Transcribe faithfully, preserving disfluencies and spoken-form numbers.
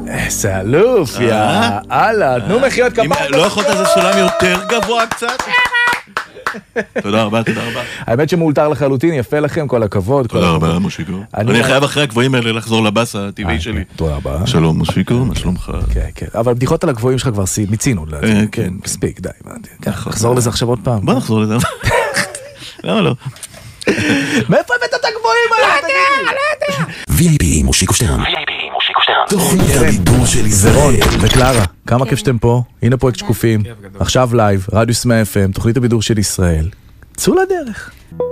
איזה אלוף, יא אללה, תנו מחיאות כפיים. לא יכולת איזה סולם יותר גבוה קצת? תודה רבה, תודה רבה. האמת שמאולתר לחלוטין, יפה לכם, כל הכבוד. תודה רבה, מושיקו. אני חייב אחרי הגבוהים האלה לחזור לבאס הטבעי שלי. תודה רבה. שלום, מושיקו, מה שלומך? כן, כן. אבל בדיחות על הגבוהים שלך כבר מיצינו. כן, מספיק, די. נחזור לזה עכשיו עוד פעם. בוא נחזור לזה. למה לא? מאיפה הבאת את הגבוהים האלה? לא יודע, לא יודע. וי איי פי מושיקו שטרן. וי איי פי מושיקו שטרן. תוכנית הבידור של ישראל. וקלרה, כמה כיף שאתם פה. הנה פרויקט שקופים. עכשיו לייב, רדיוס מאה אף אם, תוכנית הבידור של ישראל. צאו לדרך.